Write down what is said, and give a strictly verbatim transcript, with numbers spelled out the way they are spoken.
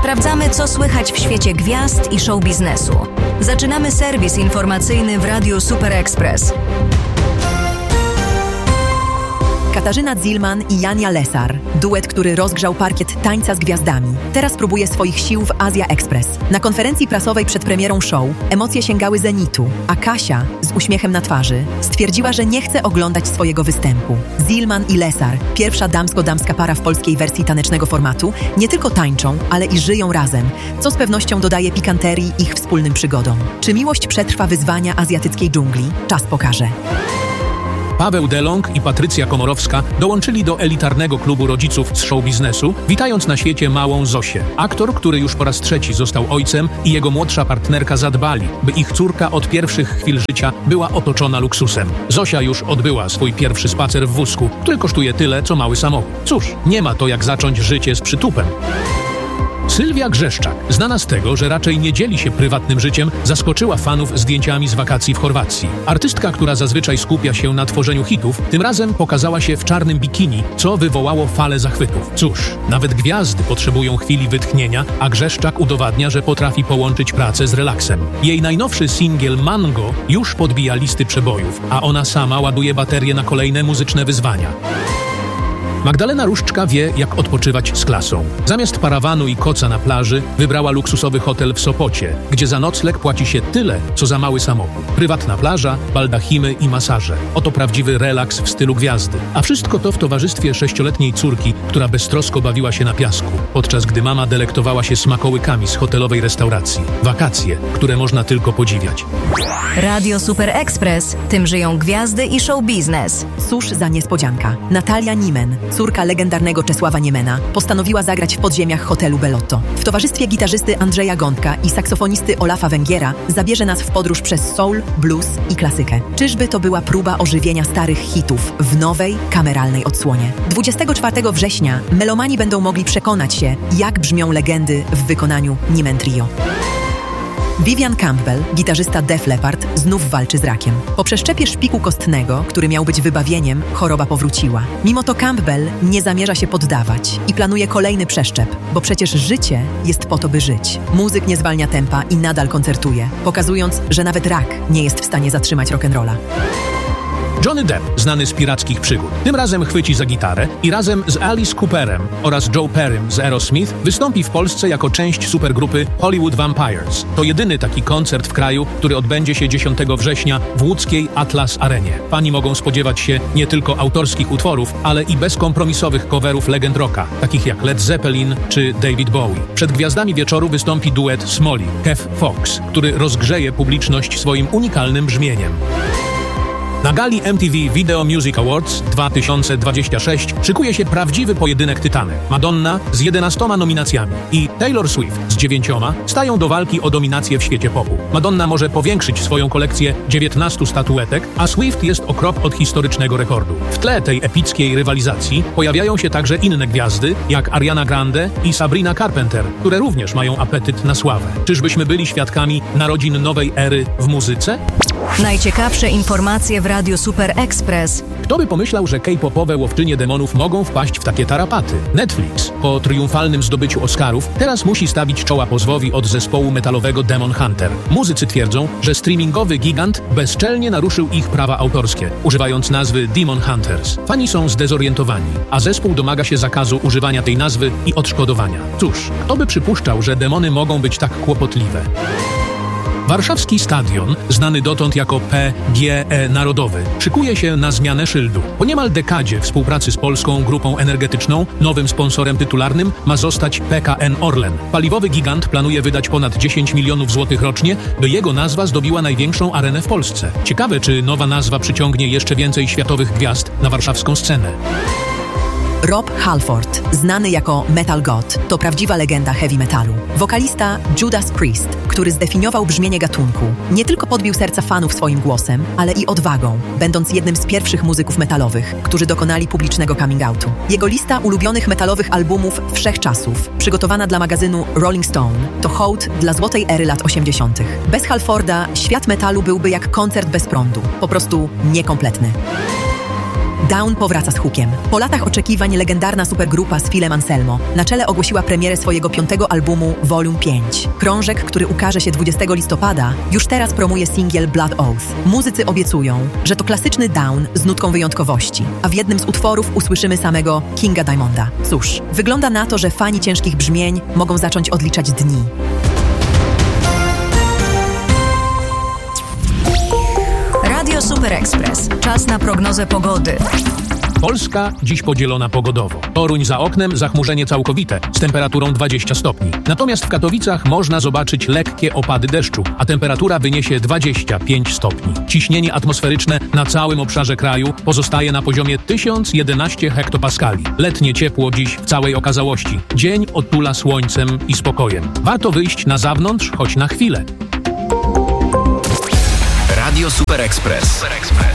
Sprawdzamy, co słychać w świecie gwiazd i show biznesu. Zaczynamy serwis informacyjny w Radiu Super Express. Katarzyna Zilman i Jania Lesar. Duet, który rozgrzał parkiet Tańca z Gwiazdami. Teraz próbuje swoich sił w Azja Express. Na konferencji prasowej przed premierą show emocje sięgały zenitu, a Kasia, z uśmiechem na twarzy, stwierdziła, że nie chce oglądać swojego występu. Zilman i Lesar, pierwsza damsko-damska para w polskiej wersji tanecznego formatu, nie tylko tańczą, ale i żyją razem, co z pewnością dodaje pikanterii ich wspólnym przygodom. Czy miłość przetrwa wyzwania azjatyckiej dżungli? Czas pokaże. Paweł Delong i Patrycja Komorowska dołączyli do elitarnego klubu rodziców z show biznesu, witając na świecie małą Zosię. Aktor, który już po raz trzeci został ojcem, i jego młodsza partnerka zadbali, by ich córka od pierwszych chwil życia była otoczona luksusem. Zosia już odbyła swój pierwszy spacer w wózku, który kosztuje tyle, co mały samochód. Cóż, nie ma to jak zacząć życie z przytupem. Sylwia Grzeszczak, znana z tego, że raczej nie dzieli się prywatnym życiem, zaskoczyła fanów zdjęciami z wakacji w Chorwacji. Artystka, która zazwyczaj skupia się na tworzeniu hitów, tym razem pokazała się w czarnym bikini, co wywołało falę zachwytów. Cóż, nawet gwiazdy potrzebują chwili wytchnienia, a Grzeszczak udowadnia, że potrafi połączyć pracę z relaksem. Jej najnowszy singiel Mango już podbija listy przebojów, a ona sama ładuje baterię na kolejne muzyczne wyzwania. Magdalena Różczka wie, jak odpoczywać z klasą. Zamiast parawanu i koca na plaży wybrała luksusowy hotel w Sopocie, gdzie za nocleg płaci się tyle, co za mały samochód. Prywatna plaża, baldachimy i masaże. Oto prawdziwy relaks w stylu gwiazdy. A wszystko to w towarzystwie sześcioletniej córki, która beztrosko bawiła się na piasku, podczas gdy mama delektowała się smakołykami z hotelowej restauracji. Wakacje, które można tylko podziwiać. Radio Super Express. Tym żyją gwiazdy i show biznes. Cóż za niespodzianka. Natalia Niemen, córka legendarnego Czesława Niemena, postanowiła zagrać w podziemiach hotelu Bellotto. W towarzystwie gitarzysty Andrzeja Gądka i saksofonisty Olafa Węgiera zabierze nas w podróż przez soul, blues i klasykę. Czyżby to była próba ożywienia starych hitów w nowej, kameralnej odsłonie? dwudziestego czwartego września melomani będą mogli przekonać się, jak brzmią legendy w wykonaniu Niemen Trio. Vivian Campbell, gitarzysta Def Leppard, znów walczy z rakiem. Po przeszczepie szpiku kostnego, który miał być wybawieniem, choroba powróciła. Mimo to Campbell nie zamierza się poddawać i planuje kolejny przeszczep, bo przecież życie jest po to, by żyć. Muzyk nie zwalnia tempa i nadal koncertuje, pokazując, że nawet rak nie jest w stanie zatrzymać rock'n'rolla. Johnny Depp, znany z pirackich przygód, tym razem chwyci za gitarę i razem z Alice Cooperem oraz Joe Perrym z Aerosmith wystąpi w Polsce jako część supergrupy Hollywood Vampires. To jedyny taki koncert w kraju, który odbędzie się dziesiątego września w łódzkiej Atlas Arenie. Fani mogą spodziewać się nie tylko autorskich utworów, ale i bezkompromisowych coverów legend rocka, takich jak Led Zeppelin czy David Bowie. Przed gwiazdami wieczoru wystąpi duet Smolly, Kev Fox, który rozgrzeje publiczność swoim unikalnym brzmieniem. Na gali M T V Video Music Awards dwa tysiące dwudziesty szósty szykuje się prawdziwy pojedynek tytanek. Madonna z jedenastoma nominacjami i Taylor Swift z dziewięcioma stają do walki o dominację w świecie popu. Madonna może powiększyć swoją kolekcję dziewiętnastu statuetek, a Swift jest o krok od historycznego rekordu. W tle tej epickiej rywalizacji pojawiają się także inne gwiazdy, jak Ariana Grande i Sabrina Carpenter, które również mają apetyt na sławę. Czyżbyśmy byli świadkami narodzin nowej ery w muzyce? Najciekawsze informacje w Radiu Super Express. Kto by pomyślał, że K-popowe łowczynie demonów mogą wpaść w takie tarapaty? Netflix, po triumfalnym zdobyciu Oscarów, teraz musi stawić czoła pozwowi od zespołu metalowego Demon Hunter. Muzycy twierdzą, że streamingowy gigant bezczelnie naruszył ich prawa autorskie, używając nazwy Demon Hunters. Fani są zdezorientowani, a zespół domaga się zakazu używania tej nazwy i odszkodowania. Cóż, kto by przypuszczał, że demony mogą być tak kłopotliwe? Warszawski Stadion, znany dotąd jako P G E Narodowy, szykuje się na zmianę szyldu. Po niemal dekadzie współpracy z polską grupą energetyczną, nowym sponsorem tytularnym ma zostać P K N Orlen. Paliwowy gigant planuje wydać ponad dziesięć milionów złotych rocznie, by jego nazwa zdobiła największą arenę w Polsce. Ciekawe, czy nowa nazwa przyciągnie jeszcze więcej światowych gwiazd na warszawską scenę. Rob Halford, znany jako Metal God, to prawdziwa legenda heavy metalu. Wokalista Judas Priest, który zdefiniował brzmienie gatunku, nie tylko podbił serca fanów swoim głosem, ale i odwagą, będąc jednym z pierwszych muzyków metalowych, którzy dokonali publicznego coming outu. Jego lista ulubionych metalowych albumów wszechczasów, przygotowana dla magazynu Rolling Stone, to hołd dla złotej ery lat osiemdziesiątych. Bez Halforda świat metalu byłby jak koncert bez prądu, po prostu niekompletny. Down powraca z hukiem. Po latach oczekiwań legendarna supergrupa z Philem Anselmo na czele ogłosiła premierę swojego piątego albumu Volume pięć. Krążek, który ukaże się dwudziestego listopada, już teraz promuje singiel Blood Oath. Muzycy obiecują, że to klasyczny Down z nutką wyjątkowości, a w jednym z utworów usłyszymy samego Kinga Diamonda. Cóż, wygląda na to, że fani ciężkich brzmień mogą zacząć odliczać dni. Radio Super Express. Czas na prognozę pogody. Polska dziś podzielona pogodowo. Toruń za oknem, zachmurzenie całkowite z temperaturą dwadzieścia stopni. Natomiast w Katowicach można zobaczyć lekkie opady deszczu, a temperatura wyniesie dwadzieścia pięć stopni. Ciśnienie atmosferyczne na całym obszarze kraju pozostaje na poziomie tysiąc jedenaście hektopaskali. Letnie ciepło dziś w całej okazałości. Dzień otula słońcem i spokojem. Warto wyjść na zewnątrz, choć na chwilę. Radio Super Express.